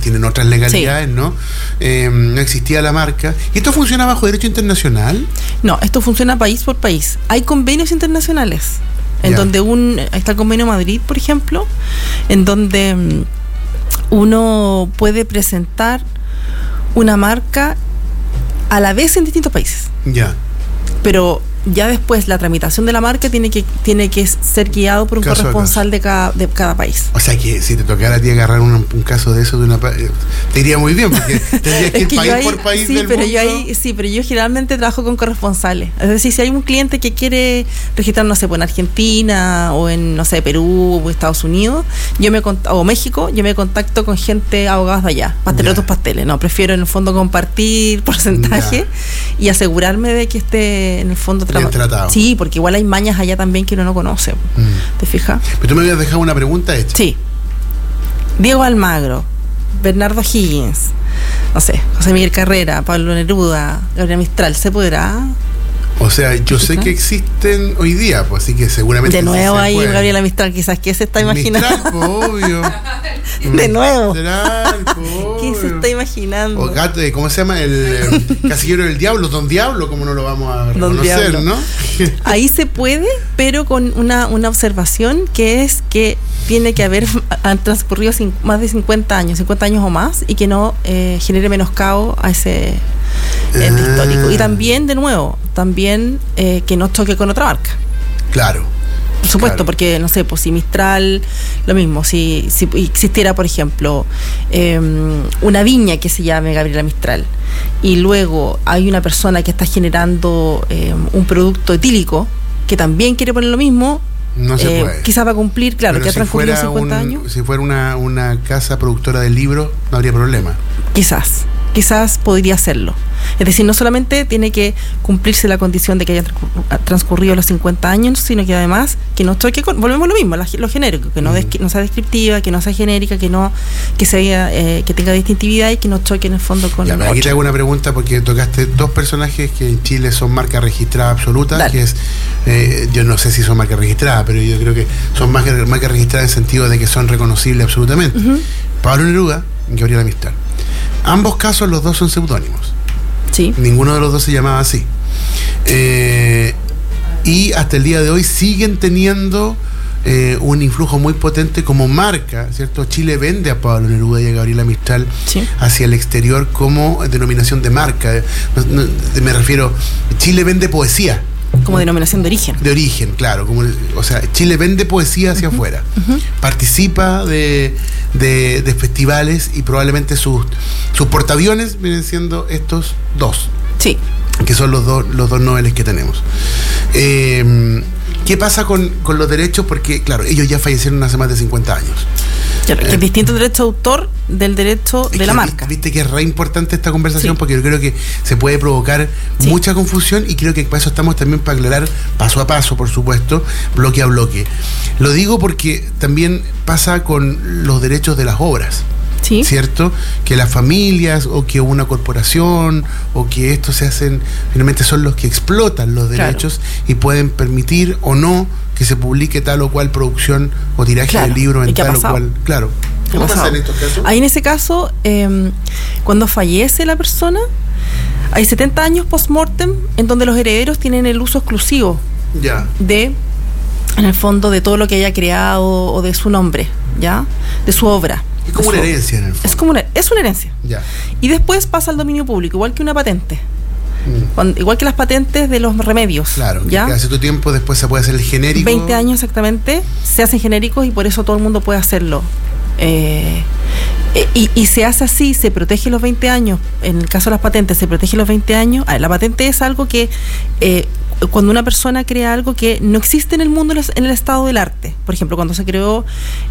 tienen otras legalidades, sí, ¿no? No existía la marca. ¿Y esto funciona bajo derecho internacional? No, esto funciona país por país. Hay convenios internacionales, en donde ahí está el convenio Madrid, por ejemplo, en donde uno puede presentar una marca a la vez en distintos países. Ya. Pero ya después la tramitación de la marca tiene que ser guiado por un corresponsal de cada país. O sea que si te tocara a ti agarrar un caso de eso te iría muy bien, porque tendrías que ir país por país del mundo. Pero yo generalmente trabajo con corresponsales. Es decir, si hay un cliente que quiere registrar, no sé, pues en Argentina o en, no sé, Perú o Estados Unidos, o México, yo me contacto con gente, abogados de allá, otros pasteles. No, prefiero en el fondo compartir porcentaje y asegurarme de que esté en el fondo bien tratado. Sí, porque igual hay mañas allá también que uno no conoce. ¿Te fijas? Pero tú me habías dejado una pregunta hecha. Sí. Diego Almagro, Bernardo Higgins, no sé, José Miguel Carrera, Pablo Neruda, Gabriela Mistral, ¿se podrá? O sea, yo sé que existen hoy día, pues así que seguramente. De nuevo ahí Gabriela Mistral, quizás, ¿qué se está imaginando? Mistral, obvio. De nuevo. Mistral, ¿Qué se está imaginando? O gato, ¿cómo se llama? El casillero del diablo, Don Diablo, ¿cómo no lo vamos a reconocer, no? Ahí se puede, pero con una observación, que es que tiene que han transcurrido más de 50 años o más, y que no genere menoscabo a ese ente histórico. Y también, de nuevo, que no choque con otra marca. Claro. Por supuesto, porque, no sé, pues si Mistral, lo mismo, si existiera, por ejemplo, una viña que se llame Gabriela Mistral, y luego hay una persona que está generando un producto etílico que también quiere poner lo mismo, no se puede. Quizás va a cumplir, claro, pero que ha transcurrido 50 años. Si fuera una casa productora de libros, no habría problema. Quizás podría hacerlo. Es decir, no solamente tiene que cumplirse la condición de que haya transcurrido los 50 años, sino que además que no choque con, volvemos a lo mismo, lo genérico, que no sea descriptiva, que no sea genérica, que tenga distintividad y que no choque en el fondo con el otro. Aquí te hago una pregunta, porque tocaste dos personajes que en Chile son marca registrada absoluta. Dale. Que es, yo no sé si son marca registrada, pero yo creo que son marca registrada en el sentido de que son reconocibles absolutamente. Pablo Neruda y Gabriela Mistral. Ambos casos, los dos son seudónimos. Sí. Ninguno de los dos se llamaba así. Y hasta el día de hoy siguen teniendo un influjo muy potente como marca, ¿cierto? Chile vende a Pablo Neruda y a Gabriela Mistral hacia el exterior como denominación de marca. Me refiero, Chile vende poesía. Como denominación de origen. De origen, claro. O sea, Chile vende poesía hacia afuera. Participa de festivales y probablemente sus portaaviones vienen siendo estos dos. Sí. Que son los dos noveles que tenemos. ¿Qué pasa con los derechos? Porque, claro, ellos ya fallecieron hace más de 50 años. Claro, que es distinto el derecho de autor del derecho de la marca. Viste que es re importante esta conversación, porque yo creo que se puede provocar mucha confusión, y creo que para eso estamos también, para aclarar paso a paso, por supuesto, bloque a bloque. Lo digo porque también pasa con los derechos de las obras. ¿Sí? ¿Cierto? Que las familias o que una corporación o que estos se hacen, finalmente son los que explotan los derechos y pueden permitir o no que se publique tal o cual producción o tiraje del libro en tal o cual. Claro. ¿Cómo pasa en estos casos? Ahí en ese caso, cuando fallece la persona, hay 70 años post-mortem en donde los herederos tienen el uso exclusivo de, en el fondo, de todo lo que haya creado o de su nombre, ¿ya? De su obra. Es como una herencia en el fondo. Es una herencia. Ya. Y después pasa al dominio público, igual que una patente. Igual que las patentes de los remedios. Claro, ¿ya? Que hace tu tiempo después se puede hacer el genérico. 20 años exactamente, se hacen genéricos y por eso todo el mundo puede hacerlo. Y se hace así, se protege los 20 años. En el caso de las patentes, se protege los 20 años. La patente es algo que cuando una persona crea algo que no existe en el mundo, en el estado del arte. Por ejemplo, cuando se creó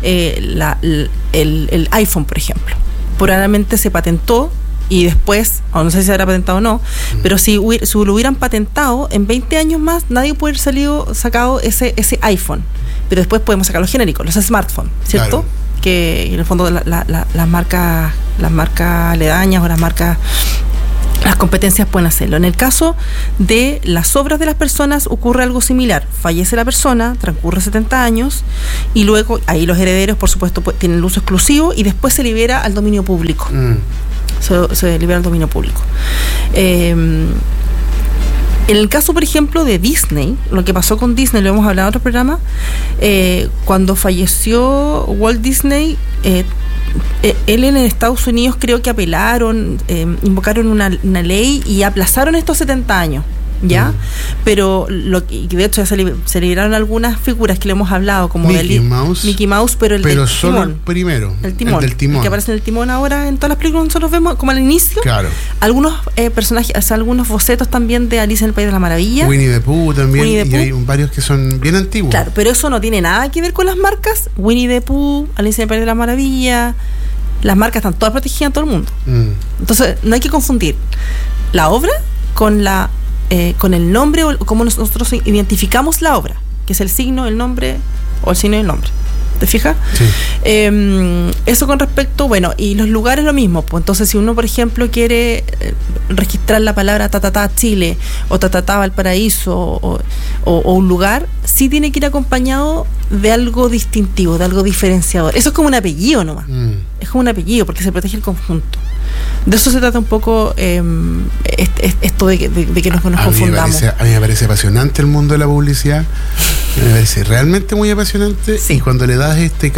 el iPhone, por ejemplo, probablemente se patentó y después, o no sé si se habrá patentado o no, pero si lo hubieran patentado, en 20 años más nadie puede haber sacado ese iPhone. Pero después podemos sacar los genéricos, los smartphones, ¿cierto? Claro. Que en el fondo las marcas aledañas o las marcas Las competencias pueden hacerlo. En el caso de las obras de las personas ocurre algo similar. Fallece la persona, transcurre 70 años y luego ahí los herederos, por supuesto, tienen el uso exclusivo y después se libera al dominio público. Se libera al dominio público. En el caso, por ejemplo, de Disney, lo que pasó con Disney, lo hemos hablado en otro programa, cuando falleció Walt Disney, él en Estados Unidos creo que apelaron, invocaron una ley y aplazaron estos 70 años, ¿ya? Pero de hecho ya se liberaron algunas figuras que le hemos hablado, como Mickey Mouse, pero solo timón, el primero, el timón, el del timón, el que aparece en el timón ahora en todas las películas nosotros vemos como al inicio. Claro. Algunos personajes, o sea, algunos bocetos también de Alicia en el País de las Maravillas. Winnie the Pooh también, y hay varios que son bien antiguos. Claro, pero eso no tiene nada que ver con las marcas. Winnie the Pooh, Alicia en el País de las Maravillas, las marcas están todas protegidas en todo el mundo. Entonces no hay que confundir la obra con el nombre o cómo nosotros identificamos la obra, que es el signo, el nombre o el signo y el nombre. ¿Te fijas? Sí. Eso con respecto, bueno, y los lugares lo mismo. Pues entonces, si uno, por ejemplo, quiere registrar la palabra tatatá Chile o tatatá Valparaíso o un lugar, sí tiene que ir acompañado de algo distintivo, de algo diferenciador. Eso es como un apellido nomás. Es como un apellido porque se protege el conjunto. De eso se trata un poco esto de que nos confundamos. A mí me parece apasionante el mundo de la publicidad. Me parece realmente muy apasionante. Sí. Y cuando le das este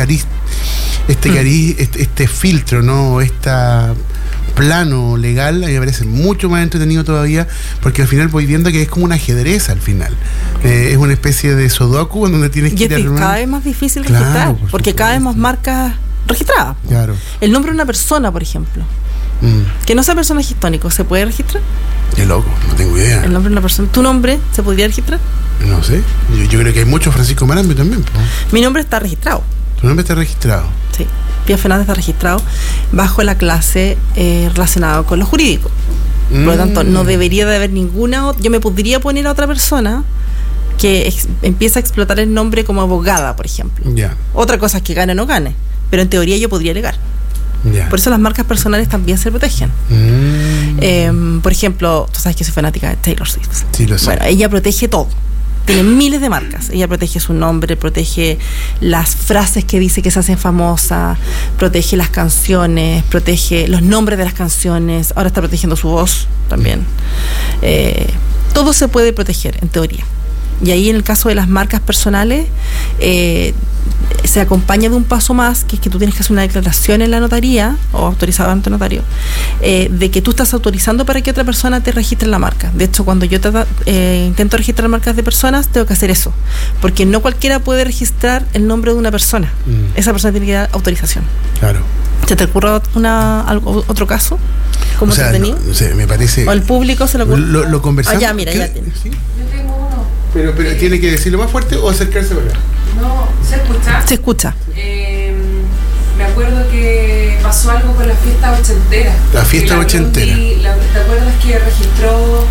filtro, ¿no? Plano legal, a mí me parece mucho más entretenido todavía, porque al final voy viendo que es como un ajedrez al final. Es una especie de sudoku donde tienes que ir armando. Cada vez más difícil registrar, porque cada vez más marcas registradas. Claro. El nombre de una persona, por ejemplo. Que no sea personaje histórico, ¿se puede registrar? Qué loco, no tengo idea. El nombre de una persona. ¿Tu nombre se podría registrar? No sé. Yo creo que hay muchos Francisco Marambio también. Mi nombre está registrado. ¿Tu nombre está registrado? Sí. Pía Fernández está registrado bajo la clase relacionada con lo jurídico. Por lo tanto, no debería de haber ninguna. Yo me podría poner a otra persona que empieza a explotar el nombre como abogada, por ejemplo. Ya. Otra cosa es que gane o no gane. Pero en teoría yo podría alegar. Yeah. Por eso las marcas personales también se protegen. Por ejemplo, tú sabes que soy fanática de Taylor Swift. Sí, lo sé. Bueno, ella protege todo. Tiene miles de marcas. Ella protege su nombre, protege las frases que dice que se hacen famosas, protege las canciones, protege los nombres de las canciones. Ahora está protegiendo su voz también. Todo se puede proteger, en teoría. Y ahí, en el caso de las marcas personales, se acompaña de un paso más, que es que tú tienes que hacer una declaración en la notaría, o autorizado ante notario, de que tú estás autorizando para que otra persona te registre la marca. De hecho, cuando yo intento registrar marcas de personas, tengo que hacer eso, porque no cualquiera puede registrar el nombre de una persona. Esa persona tiene que dar autorización. Claro. ¿Se te ocurre otro caso? ¿Cómo se tenía? No sé, me parece. ¿O el público se lo ocurre? Lo conversamos. Ya, mira, ya tiene. ¿Sí? Yo tengo uno. Pero tiene que decirlo más fuerte o acercarse para acá. No, ¿se escucha? Se escucha. Me acuerdo que pasó algo con la fiesta ochentera. La fiesta ochentera. ¿Te acuerdas que registró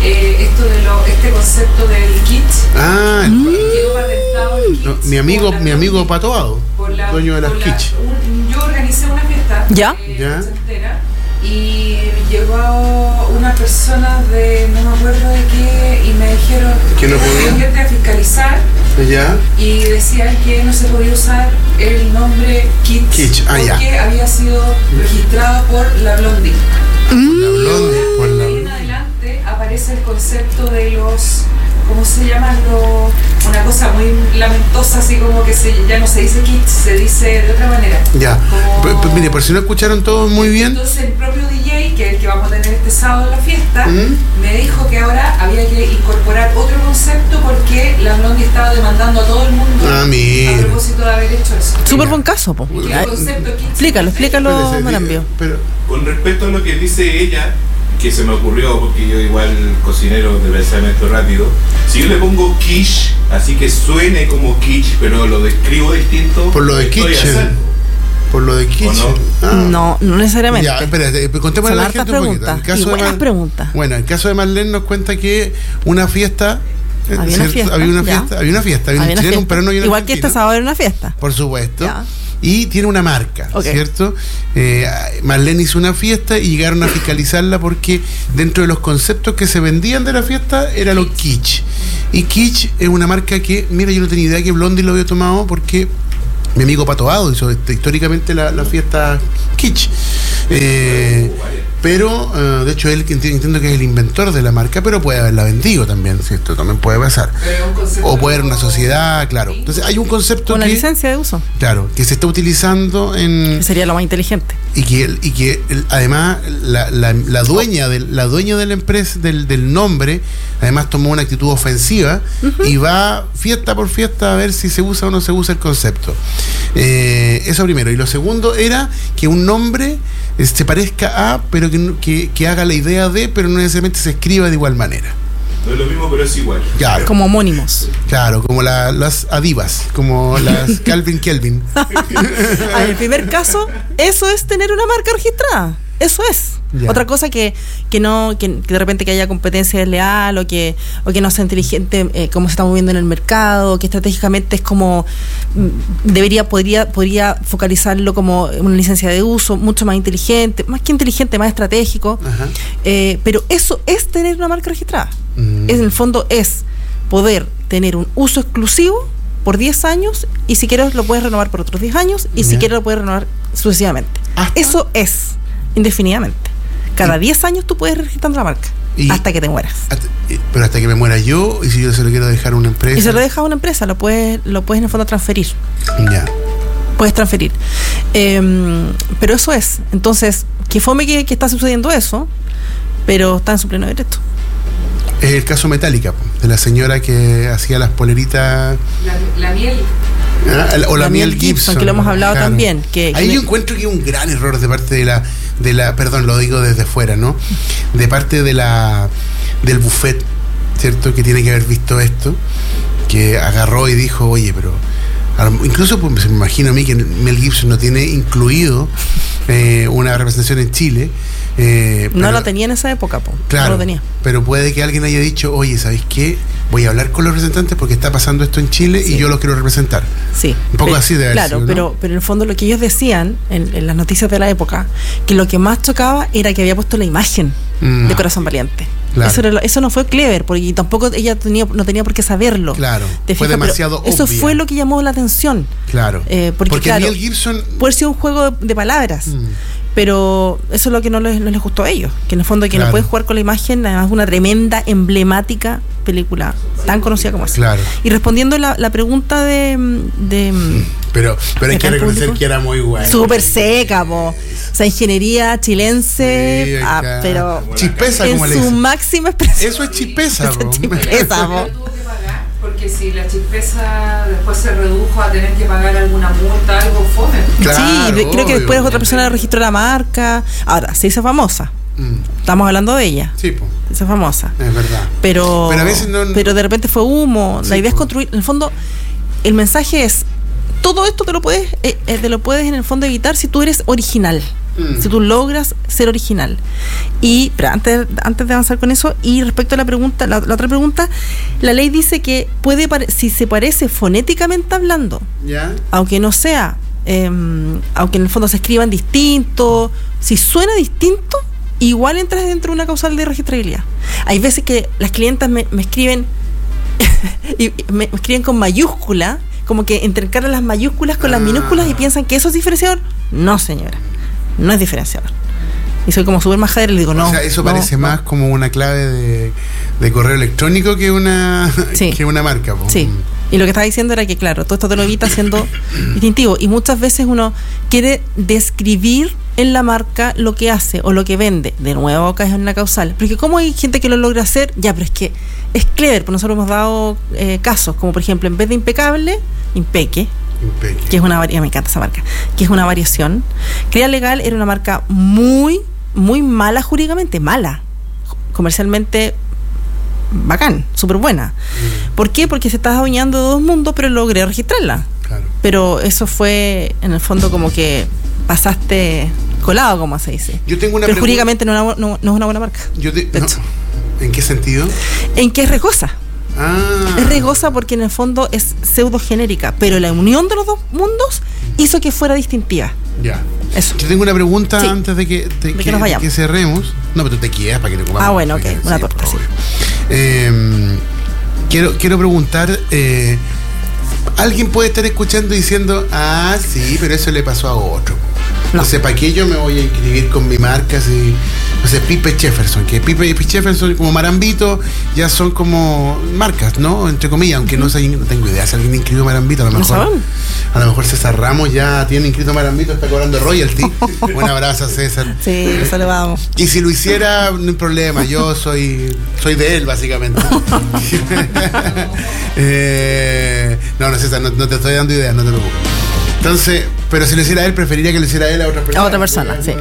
este concepto del kitsch? Ah, quedó patentado el kitsch. No, mi amigo Patoado, dueño de las kitsch. Yo organicé una fiesta ochentera y llegó una persona de no me acuerdo de qué y me dijeron que no podía a fiscalizar. ¿Ya? Y decían que no se podía usar el nombre kitsch porque había sido registrado por la Blondie. Por la Blondie. En adelante aparece el concepto de los, ¿cómo se llaman? Una cosa muy lamentosa, así como que ya no se dice kitsch, se dice de otra manera. Ya. Mire, por si no escucharon todos muy bien. Entonces el propio DJ, que es el que vamos a tener este sábado en la fiesta, me dijo que ahora había que incorporar otro concepto porque la Blondie estaba demandando a todo el mundo a propósito de haber hecho eso. Súper buen caso, po. Explícalo, Marambio. Con respecto a lo que dice ella, que se me ocurrió, porque yo igual cocinero de pensamiento rápido, si yo le pongo quiche, así que suene como quiche, pero lo describo distinto, por lo de kitchen. Por lo de kitchen. No necesariamente. Ya, espérate, contémosle a la gente un poquito. Buenas preguntas. Bueno, el caso de Marlene nos cuenta que una fiesta. Había una fiesta. Un chileno, un peruano y un igual que esta sábado era una fiesta. Por supuesto. Ya. y tiene una marca, ¿cierto? Marlene hizo una fiesta y llegaron a fiscalizarla porque dentro de los conceptos que se vendían de la fiesta era lo kitsch. Y kitsch es una marca que, mira, yo no tenía idea que Blondie lo había tomado porque mi amigo Pato Vado hizo históricamente la fiesta kitsch. Pero, de hecho, él entiendo que es el inventor de la marca, pero puede haberla vendido también, ¿cierto? También puede pasar. O puede haber una sociedad, claro. Entonces, hay un concepto una licencia de uso. Claro, que se está utilizando en... Que sería lo más inteligente. Y que además, la dueña de la empresa, del nombre, además tomó una actitud ofensiva y va fiesta por fiesta a ver si se usa o no se usa el concepto. Eso primero. Y lo segundo era que un nombre se parezca a, pero que haga la idea de, pero no necesariamente se escriba de igual manera. No es lo mismo, pero es igual. Claro. Como homónimos. Claro, como las Adivas, como las Calvin Kelvin. En el primer caso, eso es tener una marca registrada. Eso es. Ya. Otra cosa que de repente que haya competencia desleal o que no sea inteligente cómo se está moviendo en el mercado, que estratégicamente es como podría focalizarlo como una licencia de uso mucho más inteligente, más estratégico. Pero eso es tener una marca registrada. En el fondo es poder tener un uso exclusivo por 10 años y si quieres lo puedes renovar por otros 10 años y si quieres lo puedes renovar sucesivamente. Eso es indefinidamente. Cada 10 años tú puedes registrar la marca hasta que te mueras. Pero hasta que me muera yo, y si yo se lo quiero dejar a una empresa. Y se lo dejas a una empresa, lo puedes en el fondo transferir. Ya. Puedes transferir. Pero eso es. Entonces, que fome que está sucediendo eso, pero está en su pleno derecho. Es el caso Metallica, de la señora que hacía las poleritas. La miel. O la miel Gibson, que lo hemos hablado también. Ahí yo encuentro que es un gran error de parte de la perdón, lo digo desde fuera, ¿no? De parte del buffet, ¿cierto? Que tiene que haber visto esto, que agarró y dijo, oye, pero incluso pues, me imagino a mí que Mel Gibson no tiene incluido una representación en Chile. No lo tenía en esa época, claro, no lo tenía. Pero puede que alguien haya dicho, oye, ¿sabéis qué? Voy a hablar con los representantes porque está pasando esto en Chile y yo los quiero representar. Sí. Un poco así debe ser. Claro, pero en el fondo lo que ellos decían en las noticias de la época, que lo que más chocaba era que había puesto la imagen de Corazón Valiente. Claro. Eso no fue clever, porque tampoco ella no tenía por qué saberlo. Claro, fue demasiado obvio. Eso fue lo que llamó la atención. Claro. Porque claro, Mel Gibson puede ser un juego de palabras. Pero eso es lo que no les gustó a ellos, que en el fondo que no pueden jugar con la imagen, además una tremenda, emblemática película tan conocida como esa. Claro. Y respondiendo la pregunta de pero hay que reconocer que era muy buena. Súper seca, o sea, ingeniería chilense, pero chispeza, en como le su dicen. Máxima expresión. Eso es chispeza, porque si la chispeza después se redujo a tener que pagar alguna multa, algo fome. Claro, sí, creo que después otra persona registró la marca. Ahora, se hizo famosa. Estamos hablando de ella. Sí, pues. Se hizo famosa. Es verdad. Pero a veces pero de repente fue humo. Sí, la idea es construir. En el fondo, el mensaje es: todo esto te lo puedes en el fondo evitar si tú eres original. Si tú logras ser original. Pero antes de avanzar con eso, y respecto a la pregunta, la otra pregunta, la ley dice que si se parece fonéticamente hablando, aunque no sea, aunque en el fondo se escriban distinto, si suena distinto, igual entras dentro de una causal de registrabilidad. Hay veces que las clientas me escriben y me escriben con mayúscula, como que intercalan las mayúsculas con las minúsculas y piensan que eso es diferenciador. No, señora. No es diferenciador. Y soy como súper majadera y le digo, no. O sea, eso parece más como una clave de correo electrónico que una marca. Sí. Y lo que estaba diciendo era que, claro, todo esto te lo evita siendo distintivo. Y muchas veces uno quiere describir en la marca lo que hace o lo que vende. De nuevo, acá es una causal. Porque como hay gente que lo logra hacer, pero es que es clever. Pues nosotros hemos dado casos, como por ejemplo, en vez de impecable, impeque. Que es una variación, me encanta esa marca, que es una variación. Cría Legal era una marca muy, muy mala jurídicamente, mala. Comercialmente bacán, súper buena. ¿Por qué? Porque se estaba adueñando de dos mundos, pero logré registrarla. Claro. Pero eso fue, en el fondo, como que pasaste colado, como se dice. Yo tengo una pero jurídicamente no es una buena marca. ¿En qué sentido? En que es riesgosa. Es riesgosa porque en el fondo es pseudo genérica, pero la unión de los dos mundos hizo que fuera distintiva. Ya. Eso. Yo tengo una pregunta antes de que nos vayamos. Que cerremos. No, pero tú te quedas para que te comamos. Bueno, ok. Una torta, sí. Quiero preguntar, alguien puede estar escuchando diciendo, sí, pero eso le pasó a otro. No sé, ¿para qué yo me voy a inscribir con mi marca? Si, no sé, Pipe Jefferson, que Pipe y Jefferson como Marambito ya son como marcas, ¿no? Entre comillas, aunque no tengo idea si alguien inscribió Marambito, a lo mejor César Ramos ya tiene inscrito Marambito, está cobrando royalty. Un abrazo a César. Sí, lo saludamos. Y si lo hiciera, no hay problema, yo soy de él, básicamente. No, César, no te estoy dando ideas, no te preocupes. Entonces, pero si lo hiciera él, preferiría que lo hiciera él a otra persona. A otra persona, sí.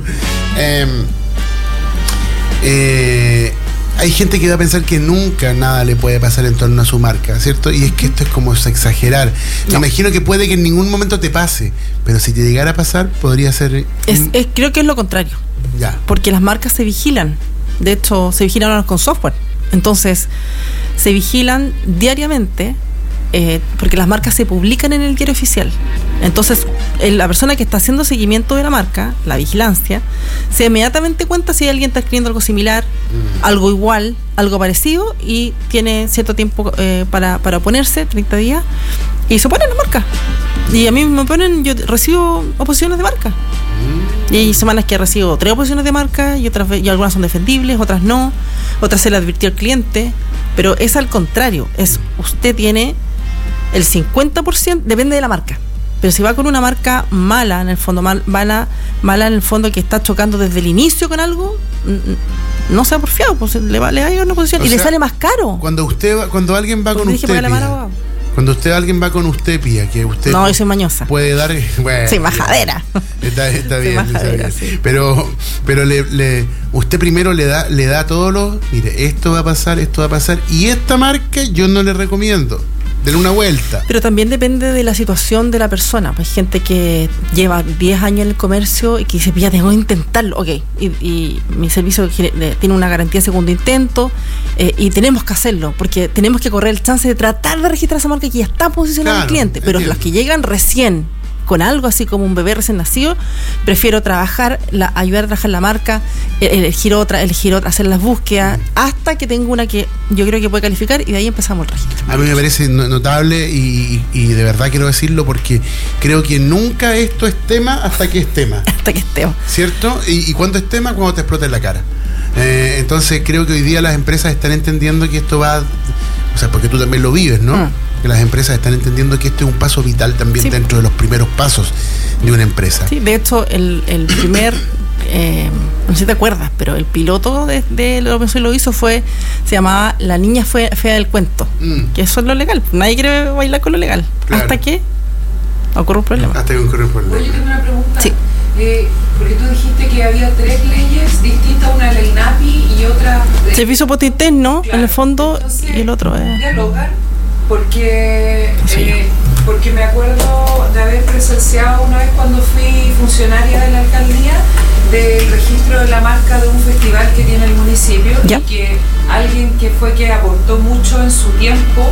Hay gente que va a pensar que nunca nada le puede pasar en torno a su marca, ¿cierto? Y es que esto es como exagerar. Me imagino que puede que en ningún momento te pase, pero si te llegara a pasar, podría ser... creo que es lo contrario. Ya. Porque las marcas se vigilan. De hecho, se vigilan ahora con software. Entonces, se vigilan diariamente... porque las marcas se publican en el diario oficial. Entonces, la persona que está haciendo seguimiento de la marca, la vigilancia, se inmediatamente cuenta si alguien está escribiendo algo similar, algo igual, algo parecido, y tiene cierto tiempo para oponerse, 30 días, y se opone a la marca. Y a mí me ponen, yo recibo oposiciones de marca. Y hay semanas que recibo 3 oposiciones de marca, y algunas son defendibles, otras no, otras se le advirtió al cliente, pero es al contrario, usted tiene el 50%, depende de la marca. Pero si va con una marca mala, en el fondo, mala en el fondo, que está chocando desde el inicio con algo, no se ha porfiado, pues le va a ir a una posición y le sale más caro. Cuando alguien va con Ustepia, alguien va con Ustepia, que usted no, yo soy mañosa. Puede dar, bueno, soy majadera. Está bien, majadera, sí. Pero usted primero le da todos los, mire, esto va a pasar, y esta marca yo no le recomiendo. Denle una vuelta. Pero también depende de la situación de la persona. Pues hay gente que lleva 10 años en el comercio y que dice, ya tengo que intentarlo. Ok, y mi servicio tiene una garantía de segundo intento, y tenemos que hacerlo, porque tenemos que correr el chance de tratar de registrar esa marca que ya está posicionada al cliente. Pero los que llegan recién, con algo así como un bebé recién nacido, prefiero ayudar a trabajar la marca, elegir otra, hacer las búsquedas, hasta que tengo una que yo creo que puede calificar, y de ahí empezamos el registro. A mí me parece notable y de verdad quiero decirlo, porque creo que nunca esto es tema hasta que es tema. Hasta que es tema. ¿Cierto? ¿Y cuándo es tema? Cuando te explota en la cara. Entonces creo que hoy día las empresas están entendiendo que esto va... O sea, porque tú también lo vives, ¿no? Que las empresas están entendiendo que este es un paso vital también, dentro de los primeros pasos de una empresa. Sí, de hecho, el primer, no sé si te acuerdas, pero el piloto de lo que lo hizo se llamaba La Niña Fea del Cuento, que eso es lo legal. Nadie quiere bailar con lo legal, claro, hasta que ocurre un problema. Hasta que ocurre un problema. Oye, yo tengo una pregunta. Sí. Porque tú dijiste que había 3 leyes distintas, una de la INAPI y otra de... Servicio Postinterno, claro, en el fondo, entonces, y el otro es... dialogar, porque me acuerdo de haber presenciado una vez cuando fui funcionaria de la alcaldía del registro de la marca de un festival que tiene el municipio, y que alguien que aportó mucho en su tiempo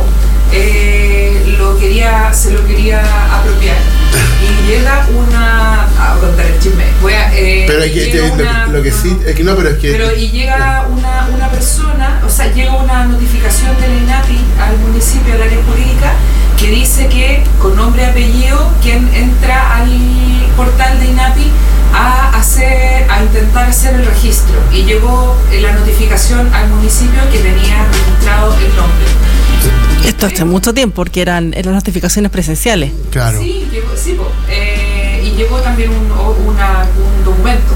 se lo quería apropiar, y llega a contar el chisme, pero hay que llega una persona, o sea, llega una notificación de la INAPI al municipio, al área jurídica, que dice que con nombre y apellido quien entra al portal de INAPI a intentar hacer el registro, y llegó la notificación al municipio que tenía registrado el nombre. Esto hace mucho tiempo, porque eran notificaciones presenciales. Claro. Sí, y llegó también un documento.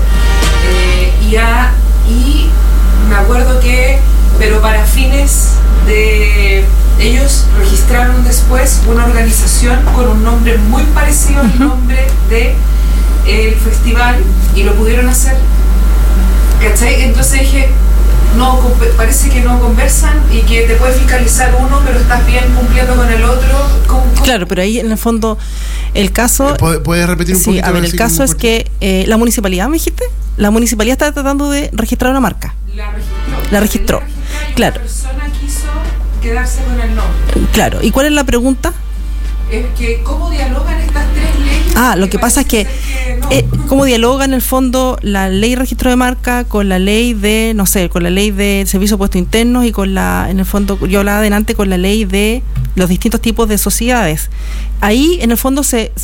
Y me acuerdo que, pero para fines de... Ellos registraron después una organización con un nombre muy parecido al nombre del festival, y lo pudieron hacer. ¿Cachai? Entonces dije... No, parece que no conversan, y que te puede fiscalizar uno, pero estás bien cumpliendo con el otro. Claro, pero ahí en el fondo el caso... ¿Puedes repetir un poquito? Sí, a ver, el caso es que la municipalidad, ¿me dijiste? La municipalidad está tratando de registrar una marca. La registró. Claro. La persona quiso quedarse con el nombre. Claro. ¿Y cuál es la pregunta? Es que ¿cómo dialogan estas 3 leyes Lo que pasa es que cómo dialoga en el fondo la ley de registro de marca con la ley de, no sé, con la ley de servicios de puestos internos y con en el fondo, yo hablaba adelante con la ley de los distintos tipos de sociedades. Ahí en el fondo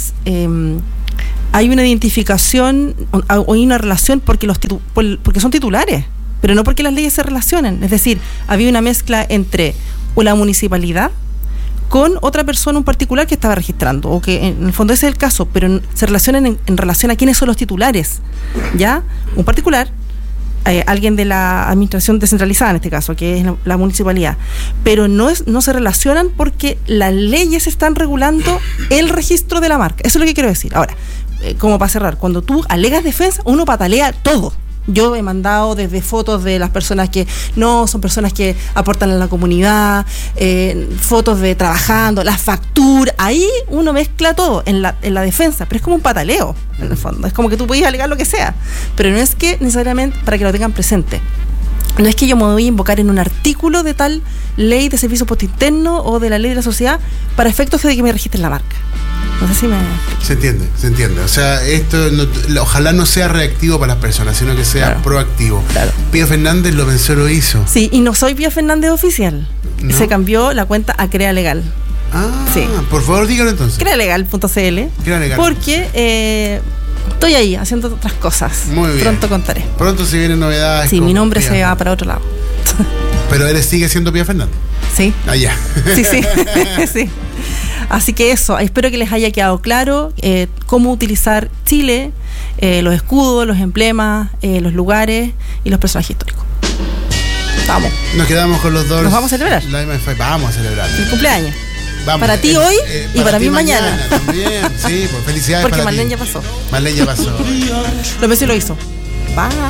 hay una identificación o hay una relación porque son titulares, pero no porque las leyes se relacionen. Es decir, había una mezcla entre la municipalidad con otra persona en particular que estaba registrando, o que en el fondo ese es el caso, pero se relacionan en relación a quiénes son los titulares, ¿ya? Un particular, alguien de la administración descentralizada en este caso, que es la municipalidad, pero no se relacionan porque las leyes están regulando el registro de la marca. Eso es lo que quiero decir. Ahora, como para cerrar, cuando tú alegas defensa, uno patalea todo. Yo he mandado desde fotos de las personas que no son personas que aportan a la comunidad, fotos de trabajando, las facturas, ahí uno mezcla todo en la defensa, pero es como un pataleo en el fondo, es como que tú puedes alegar lo que sea, pero no es que necesariamente, para que lo tengan presente, no es que yo me voy a invocar en un artículo de tal ley de servicio puesto interno o de la ley de la sociedad para efectos de que me registren la marca. No sé si me... Se entiende. O sea, esto ojalá no sea reactivo para las personas, sino que sea proactivo. Claro. Pía Fernández lo pensó, lo hizo. Sí, y no soy Pía Fernández oficial. ¿No? Se cambió la cuenta a Crea Legal. Sí. Por favor, dígalo entonces. Crealegal.cl. Crealegal. Porque estoy ahí haciendo otras cosas. Muy bien. Pronto contaré. Pronto si vienen novedades. Sí, mi nombre se va para otro lado. Pero él sigue siendo Pía Fernández. Sí. Allá. Sí. Sí. Así que eso, espero que les haya quedado claro cómo utilizar Chile, los escudos, los emblemas, los lugares y los personajes históricos. Vamos. Nos quedamos con los dos. ¿Nos vamos a celebrar? Vamos a celebrar. El cumpleaños. Vamos. Para ti hoy y para mí mañana. También, sí, pues felicidades. Porque para Marlene ti. ya pasó. Marlene ya pasó. Lo pensé y lo hizo. Bye.